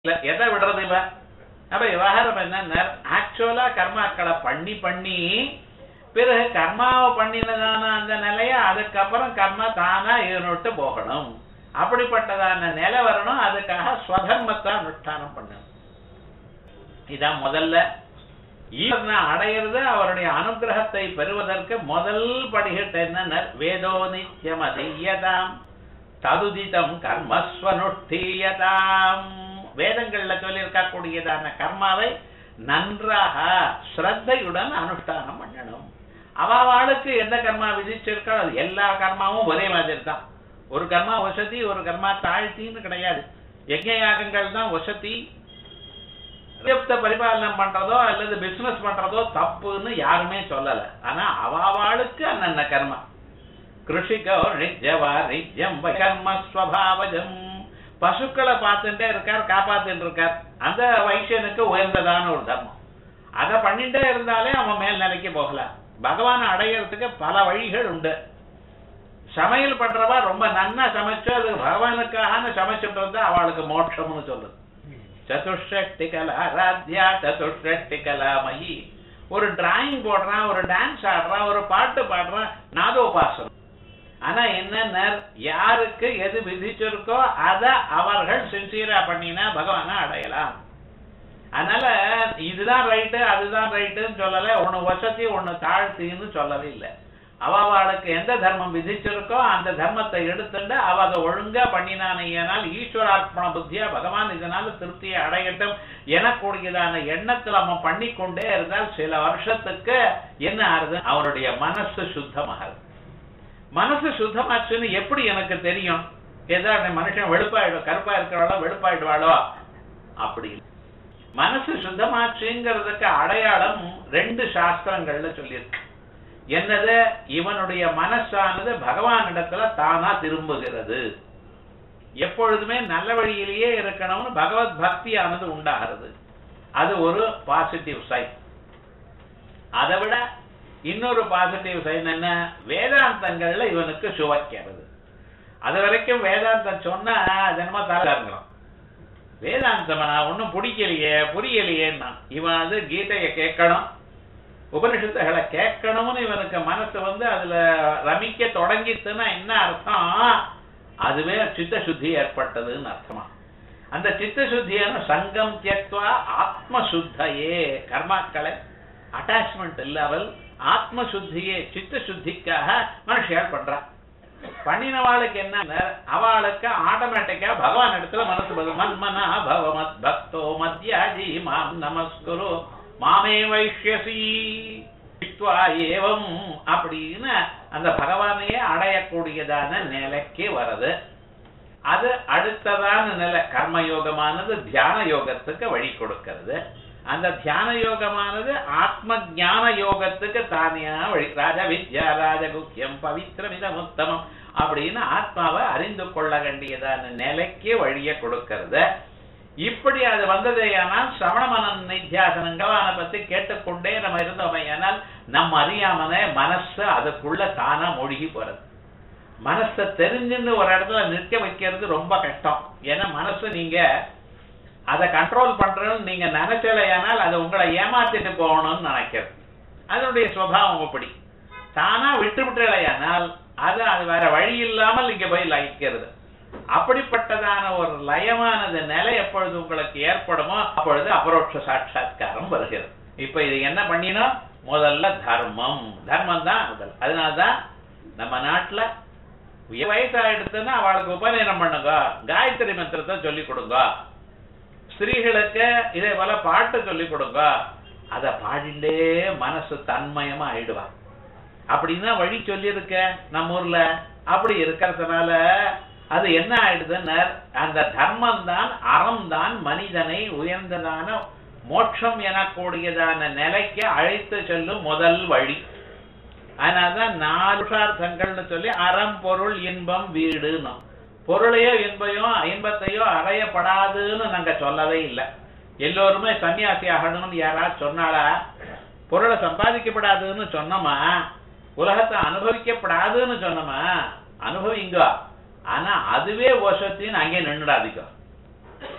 இல்ல எதை விடுறது இல்ல. அப்ப விவகாரம் என்ன, ஆக்சுவலா கர்மாக்களை பண்ணி பண்ணி பிறகு கர்மாவை பண்ணினதான அந்த நிலைய அதுக்கப்புறம் கர்மா தானா ஈடுட்டு போகணும். அப்படிப்பட்டதான நிலை வரணும். அதுக்காக ஸ்வதர்மத்தை அனுஷ்டானம் பண்ணணும். இதான் முதல்ல ஈஸ்வரனை அடையிறது. அவருடைய அனுகிரகத்தை பெறுவதற்கு முதல் படிகட்டு என்ன, வேதோ நித்தியம் அதீயதாம் ததுதிதம் கர்மஸ்வனுஷ்டீயதாம். வேதங்கள்ல சொல்லி இருக்கக்கூடியதான கர்மாவை நன்றாக ஸ்ரத்தையுடன் அனுஷ்டானம் பண்ணணும். அவளுக்கு எந்த கர்மா விதிச்சிருக்கோ அது எல்லா கர்மாவும் ஒரே மாதிரி தான். ஒரு கர்மா வசதி, ஒரு கர்மா தாழ்த்தின்னு கிடையாது. யஜ்ஞ யாகங்கள் தான் வசதி. பரிபாலனம் பண்றதோ அல்லது பிசினஸ் பண்றதோ தப்புன்னு யாருமே சொல்லல. ஆனா அவளுக்கு அண்ணன்ன கர்மா. கிருஷிகோ நிஜவா நிஜம் கர்ம ஸ்வபாவஜம். பசுக்களை பார்த்துட்டே இருக்கார், காப்பாத்திட்டு இருக்கார். அந்த வைசியனுக்கு உயர்ந்ததான ஒரு தர்மம். அதை பண்ணிட்டே இருந்தாலே அவன் மேல் நிலைக்கு போகலாம். பகவானை அடையிறதுக்கு பல வழிகள் உண்டு. சமையல் பண்றவா ரொம்ப நன்னா சமைச்சு அது பகவானுக்காக சமைச்சுட்டு இருந்தா அவளுக்கு மோட்சம்னு சொல்லுது. சதுஷ்டி கலா ஆராத்யா சதுஷ்டி கலாமயி. ஒரு டிராயிங் போடுறான், ஒரு டான்ஸ் ஆடுறான், ஒரு பாட்டு பாடுறான், நாதோபாசனம். ஆனா என்ன, யாருக்கு எது விதிச்சிருக்கோ அதை அவர்கள் சின்சியரா பண்ணினா பகவானை அடையலாம். அதனால இதுதான் ரைட்டு அதுதான் ரைட்டுன்னு சொல்லல. ஒண்ணு வசதி ஒண்ணு தாழ்த்தின்னு சொல்லவே இல்லை. அவளுக்கு எந்த தர்மம் விதிச்சிருக்கோ அந்த தர்மத்தை எடுத்துட்டு அவ அதை ஒழுங்கா பண்ணினானால் ஈஸ்வரார்ப்பண புத்தியா பகவான் இதனால திருப்தியை அடையட்டும் எனக்கூடியதான எண்ணத்துல அவன் பண்ணிக்கொண்டே இருந்தால் சில வருஷத்துக்கு என்ன ஆறுது, அவருடைய மனசு சுத்தமாகுது. மனசு சுத்தமாச்சுன்னு எப்படி எனக்கு தெரியும்? ஏதாவது மனுஷன் வெளுப்பாயிடும், கருப்பா இருக்கிறவாளோ வெளுப்பாயிடுவாளோ அப்படி. மனசு சுத்தமாச்சுங்கிறதுக்கு அடையாளம் 2 சாஸ்திரங்கள்ல சொல்லியிருக்கு. என்னது, இவனுடைய மனசானது பகவானிடத்துல தானா திரும்புகிறது. எப்பொழுதுமே நல்ல வழியிலேயே இருக்கணும்னு பகவத் பக்தியானது உண்டாகிறது. அது ஒரு பாசிட்டிவ் சைன். அதை விட இன்னொரு பாசிட்டிவ் சைன் என்ன, வேதாந்தங்கள்ல இவனுக்கு சுவைக்கிறது. அது வரைக்கும் வேதாந்தம் சொன்னா தினமா தரங்கிறோம். வேதாந்தம் நான் ஒன்னும் பிடிக்கலையே புரியலையேன்னா இவன் அது கீதையை கேட்கணும், உபனிஷத்துகளை கேட்கணும்னு இவனுக்கு மனசு அதுல ரமிக்க தொடங்கிட்டுன்னா என்ன அர்த்தம், அதுவே சித்த சுத்தி ஏற்பட்டதுன்னு அர்த்தமா. அந்த சித்த சுத்தியான சங்கம் தியக்த்வா ஆத்ம சுத்தையே, கர்மாக்களை அட்டாச்மெண்ட் இல்லாமல் ஆத்ம சுத்தியே சித்த சுத்திக்காக மனுஷியால் பண்றான். பண்ணினவாளுக்கு என்ன, அவளுக்கு ஆட்டோமேட்டிக்கா பகவான் இடத்துல மனசு மன்மனா பவமத் பக்தோ மத்யாஜி மாம் நமஸ்குரு மாமே வைஷ்யசி ஏவம் அப்படின்னு அந்த பகவானையே அடையக்கூடியதான நிலைக்கு வருது. அது அடுத்ததான நிலை. கர்மயோகமானது தியான யோகத்துக்கு வழி கொடுக்கிறது. அந்த தியான யோகமானது ஆத்ம ஞான யோகத்துக்கு தானியா வழி. ராஜ வித்யா ராஜகுக்கியம் பவித்ரமிதம் உத்தமம் அப்படின்னு ஆத்மாவை அறிந்து கொள்ள வேண்டியதான நிலைக்கு வழியை கொடுக்கிறது. இப்படி அது வந்ததேயானால் சிரவண மனன நித்தியாசனங்களை பத்தி கேட்டுக்கொண்டே நம்ம இருந்தோமையானால் நம்ம அறியாமனே மனசு அதுக்குள்ள தானா மூழ்கி போறது. மனசை தெரிஞ்சுன்னு ஒரு இடத்துல நிற்க வைக்கிறது ரொம்ப கஷ்டம். ஏன்னா மனசு நீங்க அதை கண்ட்ரோல் பண்றதுன்னு நீங்க நினைச்சலையானால் அது உங்களை ஏமாத்திட்டு போகணும்னு நினைக்கிறது. அதனுடைய சுபாவம் அப்படி. தானா விட்டு விட்டுலையானால் அது வேற வழி இல்லாமல் இங்க போய் லயிக்கிறது. அப்படிப்பட்டதான ஒரு லயமானது நிலை எப்பொழுது உங்களுக்கு ஏற்படுமோ அப்பொழுது அபரோட்ச சாட்சா்காரம் வருகிறது. இப்ப இது என்ன பண்ணினோம், முதல்ல தர்மம். தர்மம் தான் முதல். அதனால்தான் நம்ம நாட்டுல வயசாயிடுத்துன்னா அவளுக்கு உபநயனம் பண்ணுங்க, காயத்ரி மந்திரத்தை சொல்லிக் கொடுங்க. ஸ்திரீகளுக்கு இதே போல பாட்டு சொல்லிக் கொடுங்க. அதை பாடிண்டே மனசு தன்மயமா ஆயிடுவா. அப்படின்னா வழி சொல்லியிருக்க நம்ம ஊர்ல. அப்படி இருக்கிறதுனால அது என்ன ஆயிடுதுன்னு, அந்த தர்மம் தான் அறம் தான் மனிதனை உயர்ந்ததான மோட்சம் எனக்கூடியதான நிலைக்கு அழைத்து செல்லும் முதல் வழி. அதனால்தான் 4 புருஷார்த்தங்கள்னு சொல்லி அறம் பொருள் இன்பம் வீடுன்னு. பொருளையோ இன்பத்தையோ அறையப்படாதுன்னு நாங்க சொல்லவே இல்லை. எல்லோருமே சன்னியாசி ஆகணும்னு யாராவது சொன்னாலா? பொருளை சம்பாதிக்கப்படாதுன்னு சொன்னோமா? உலகத்தை அனுபவிக்கப்படாதுன்னு சொன்னோமா? அனுபவிங்க. ஆனா அதுவே வசத்தின்னு அங்கே நின்றுடாதீங்க.